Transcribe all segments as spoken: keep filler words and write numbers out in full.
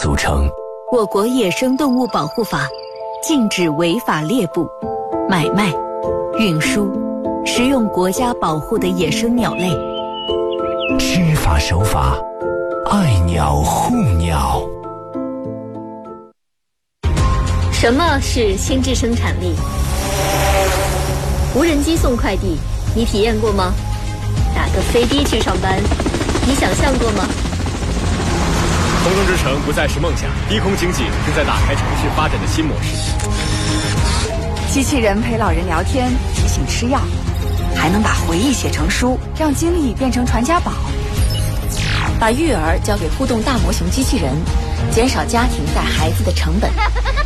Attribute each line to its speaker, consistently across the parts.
Speaker 1: 俗称。
Speaker 2: 我国野生动物保护法禁止违法猎捕、买卖、运输、食用国家保护的野生鸟类。
Speaker 1: 知法守法，爱鸟护鸟。
Speaker 3: 什么是心智生产力？无人机送快递，你体验过吗？打个飞的去上班，你想象过吗？
Speaker 4: 空中之城不再是梦想，低空经济正在打开城市发展的新模式。
Speaker 5: 机器人陪老人聊天，提醒吃药，还能把回忆写成书，让经历变成传家宝。
Speaker 6: 把育儿交给互动大模型机器人，减少家庭带孩子的成本。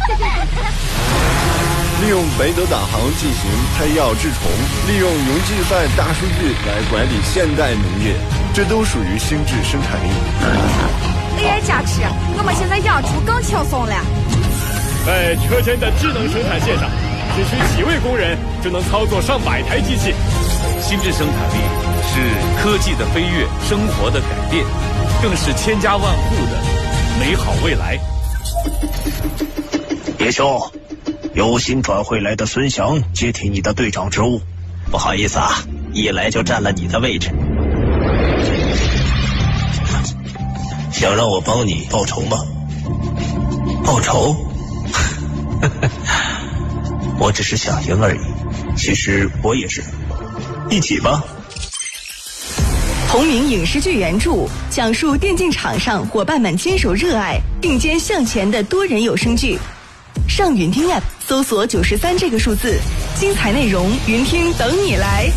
Speaker 7: 利用北斗导航进行配药治虫，利用云计算大数据来管理现代农业，这都属于心智生产力。
Speaker 5: A I 加持，我们现在养猪更轻松了。
Speaker 4: 在车间的智能生产线上，只需几位工人就能操作上百台机器。
Speaker 8: 心智生产力是科技的飞跃，生活的改变，更是千家万户的美好未来。
Speaker 9: 叶兄，由新转会来的孙翔接替你的队长职务。
Speaker 10: 不好意思啊，一来就占了你的位置。
Speaker 9: 想让我帮你报仇吗？报仇？我只是想赢而已。其实我也是。一起吧。
Speaker 11: 同名影视剧原著，讲述电竞场上伙伴们坚守热爱、并肩向前的多人有声剧。上云听 App 搜索九十三这个数字，精彩内容云听等你来。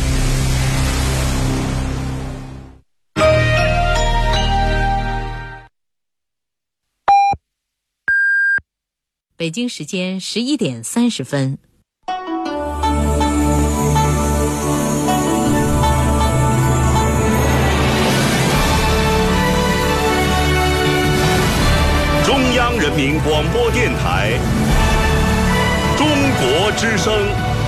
Speaker 12: 北京时间十一点三十分。
Speaker 13: 中央人民广播电台中国之声。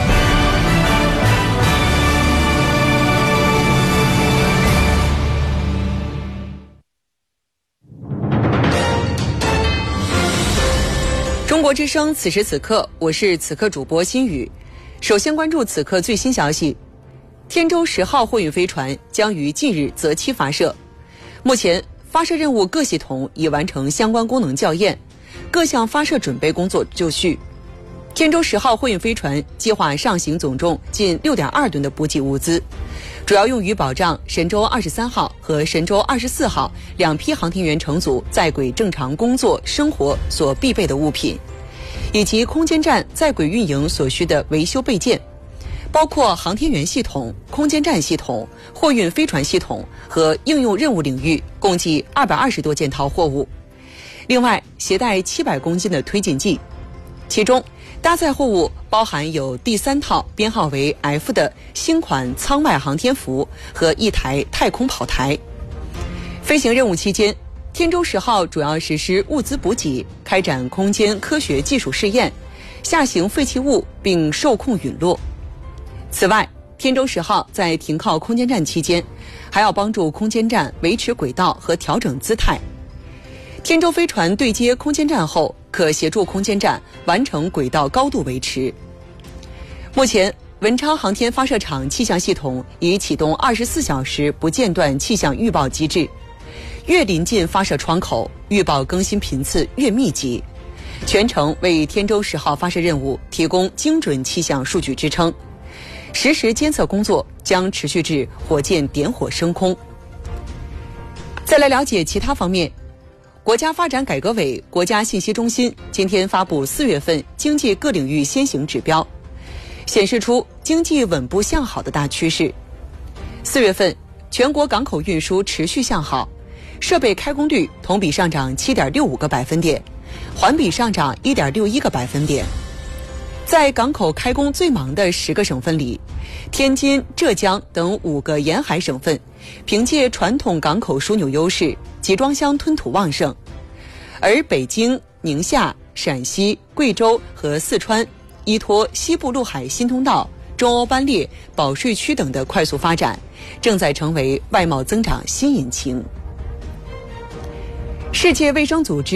Speaker 14: 中国之声，此时此刻，我是此刻主播心雨。首先关注此刻最新消息：天舟十号货运飞船将于近日择期发射。目前，发射任务各系统已完成相关功能校验，各项发射准备工作就绪。天舟十号货运飞船计划上行总重近 六点二吨的补给物资，主要用于保障神舟二十三号和神舟二十四号两批航天员乘组在轨正常工作生活所必备的物品，以及空间站在轨运营所需的维修备件，包括航天员系统、空间站系统、货运飞船系统和应用任务领域，共计二百二十多件套货物。另外，携带七百公斤的推进剂，其中搭载货物包含有第三套编号为 F 的新款舱外航天服和一台太空跑台。飞行任务期间，天舟十号主要实施物资补给，开展空间科学技术试验，下行废弃物并受控陨落。此外，天舟十号在停靠空间站期间，还要帮助空间站维持轨道和调整姿态。天舟飞船对接空间站后，可协助空间站完成轨道高度维持。目前，文昌航天发射场气象系统已启动二十四小时不间断气象预报机制，越临近发射窗口，预报更新频次越密集，全程为天舟十号发射任务提供精准气象数据支撑。实时监测工作将持续至火箭点火升空。再来了解其他方面，国家发展改革委、国家信息中心今天发布四月份经济各领域先行指标，显示出经济稳步向好的大趋势。四月份，全国港口运输持续向好，设备开工率同比上涨 七点六五个百分点，环比上涨 一点六一个百分点。在港口开工最忙的十个省份里，天津、浙江等五个沿海省份凭借传统港口枢纽优势，集装箱吞吐旺盛，而北京、宁夏、陕西、贵州和四川依托西部陆海新通道、中欧班列、保税区等的快速发展，正在成为外贸增长新引擎。世界卫生组织